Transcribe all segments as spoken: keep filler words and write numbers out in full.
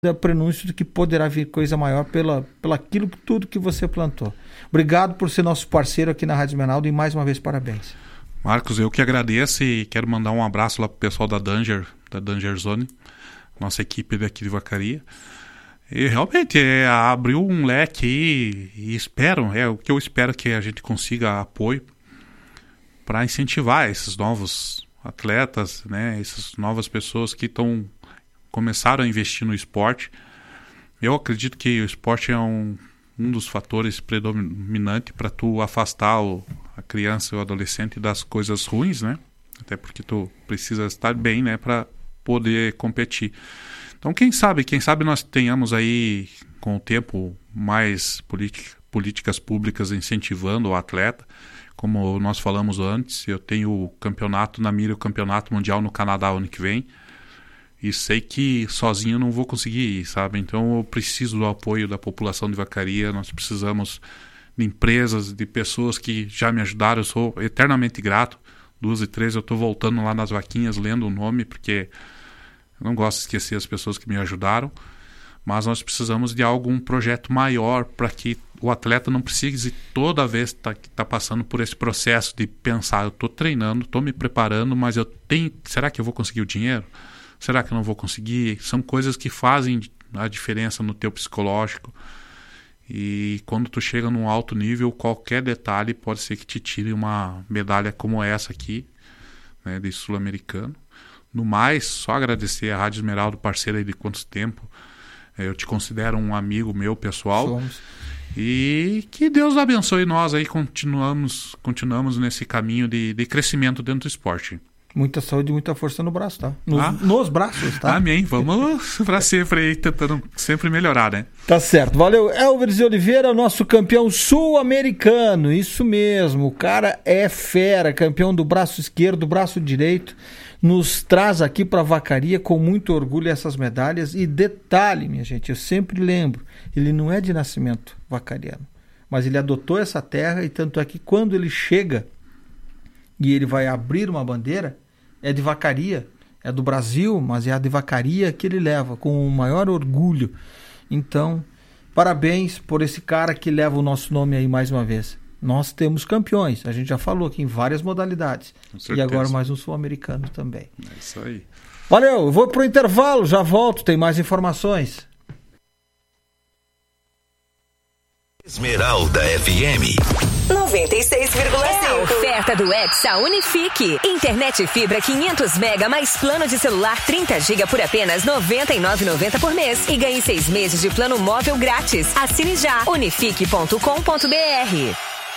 é prenúncio de que poderá vir coisa maior pela, pela aquilo tudo que você plantou. Obrigado por ser nosso parceiro aqui na Rádio Esmeralda e mais uma vez parabéns. Marcos, eu que agradeço e quero mandar um abraço lá pro pessoal da Danger, da Danger Zone, nossa equipe daqui de Vacaria. E realmente é, abriu um leque aí e espero, é o que eu espero que a gente consiga apoio para incentivar esses novos atletas, né, essas novas pessoas que estão começaram a investir no esporte. Eu acredito que o esporte é um, um dos fatores predominantes para tu afastar o, a criança ou o adolescente das coisas ruins, né? Até porque tu precisa estar bem, né, para poder competir. Então, quem sabe, quem sabe nós tenhamos aí, com o tempo, mais política, políticas públicas incentivando o atleta. Como nós falamos antes, eu tenho o campeonato na mira, o campeonato mundial no Canadá ano que vem. E sei que sozinho não vou conseguir ir, sabe? Então eu preciso do apoio da população de Vacaria, nós precisamos de empresas, de pessoas que já me ajudaram, eu sou eternamente grato. Duas e três eu estou voltando lá nas vaquinhas, lendo o nome, porque eu não gosto de esquecer as pessoas que me ajudaram. Mas nós precisamos de algum projeto maior para que o atleta não precise toda vez estar tá, tá passando por esse processo de pensar, eu estou treinando, estou me preparando, mas eu tenho, será que eu vou conseguir o dinheiro? Será que eu não vou conseguir? São coisas que fazem a diferença no teu psicológico. E quando tu chega num alto nível, qualquer detalhe pode ser que te tire uma medalha como essa aqui, né, de sul-americano. No mais, só agradecer a Rádio Esmeralda, parceira aí de quanto tempo. Eu te considero um amigo meu, pessoal. Somos. E que Deus abençoe nós aí, continuamos, continuamos nesse caminho de, de crescimento dentro do esporte. Muita saúde e muita força no braço, tá? Nos, ah. nos braços, tá? Amém. Vamos pra sempre aí, tentando sempre melhorar, né? Tá certo. Valeu. Elvis de Oliveira, nosso campeão sul-americano. Isso mesmo. O cara é fera. Campeão do braço esquerdo, braço direito. Nos traz aqui pra Vacaria com muito orgulho essas medalhas. E detalhe, minha gente, eu sempre lembro, ele não é de nascimento vacariano, mas ele adotou essa terra e tanto é que quando ele chega e ele vai abrir uma bandeira, é de Vacaria, é do Brasil, mas é a de Vacaria que ele leva com o maior orgulho. Então, parabéns por esse cara que leva o nosso nome aí mais uma vez. Nós temos campeões, a gente já falou aqui em várias modalidades. E agora mais um sul-americano também. É isso aí. Valeu, eu vou pro intervalo, já volto, tem mais informações. Esmeralda F M noventa e seis vírgula cinco. É a oferta do Hexa Unifique. Internet fibra quinhentos mega mais plano de celular trinta gigas por apenas noventa e nove reais e noventa centavos por mês. E ganhe seis meses de plano móvel grátis. Assine já. unifique ponto com ponto b r.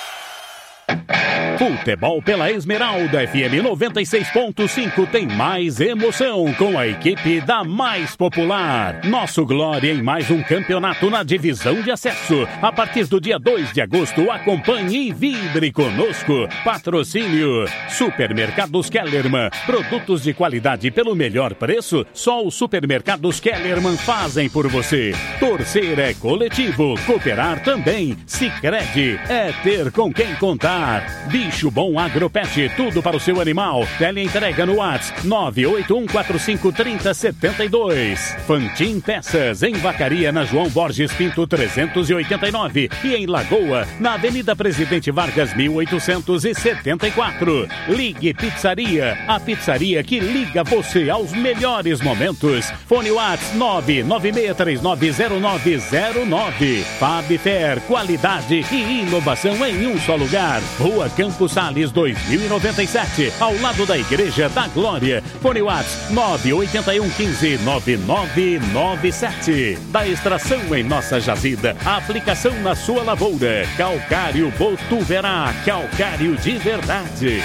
Futebol pela Esmeralda F M noventa e seis ponto cinco tem mais emoção com a equipe da mais popular. Nosso Glória em mais um campeonato na divisão de acesso. A partir do dia dois de agosto, acompanhe e vibre conosco. Patrocínio Supermercados Kellerman. Produtos de qualidade pelo melhor preço, só os Supermercados Kellerman fazem por você. Torcer é coletivo, cooperar também. Sicredi é ter com quem contar. Bicho Bom Agropet, tudo para o seu animal. Teleentrega no WhatsApp nove oito um quatro cinco três zero sete dois. Fantin Peças, em Vacaria, na João Borges Pinto trezentos e oitenta e nove. E em Lagoa, na Avenida Presidente Vargas mil oitocentos e setenta e quatro. Ligue Pizzaria, a pizzaria que liga você aos melhores momentos. Fone WhatsApp nove nove seis três nove zero nove zero nove. Fabfer, qualidade e inovação em um só lugar. Rua Campos Sales dois mil e noventa e sete, ao lado da Igreja da Glória. Fone WhatsApp nove oito um um cinco nove nove nove sete. Da extração em nossa jazida, a aplicação na sua lavoura. Calcário Botuverá, calcário de verdade.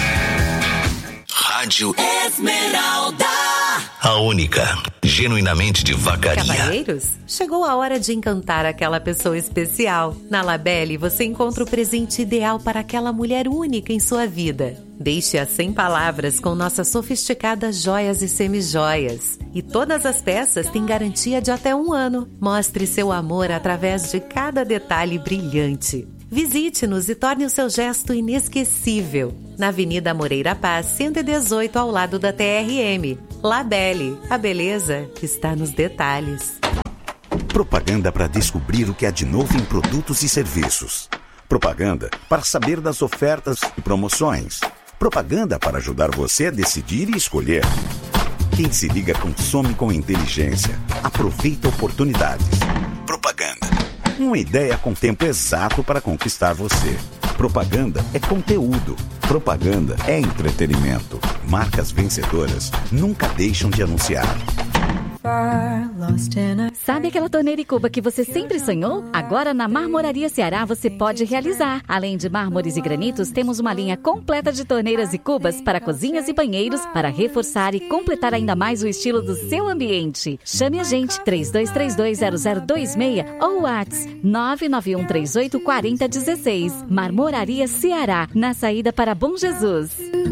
Rádio Esmeralda, a única, genuinamente de Vacaria. Cavalheiros, chegou a hora de encantar aquela pessoa especial. Na Labelle você encontra o presente ideal para aquela mulher única em sua vida. Deixe-a sem palavras com nossas sofisticadas joias e semijoias. E todas as peças têm garantia de até um ano. Mostre seu amor através de cada detalhe brilhante. Visite-nos e torne o seu gesto inesquecível. na Avenida Moreira Paz, cento e dezoito, ao lado da T R M. Labelle, a beleza está nos detalhes. Propaganda para descobrir o que há de novo em produtos e serviços. Propaganda para saber das ofertas e promoções. Propaganda para ajudar você a decidir e escolher. Quem se liga consome com inteligência. Aproveita oportunidades. Propaganda. Uma ideia com tempo exato para conquistar você. Propaganda é conteúdo. Propaganda é entretenimento. Marcas vencedoras nunca deixam de anunciar. Sabe aquela torneira e cuba que você sempre sonhou? Agora na Marmoraria Ceará você pode realizar. Além de mármores e granitos, temos uma linha completa de torneiras e cubas para cozinhas e banheiros para reforçar e completar ainda mais o estilo do seu ambiente. Chame a gente três dois três dois zero zero dois seis ou WhatsApp nove nove um três oito quatro zero um seis. Marmoraria Ceará, na saída para Bom Jesus.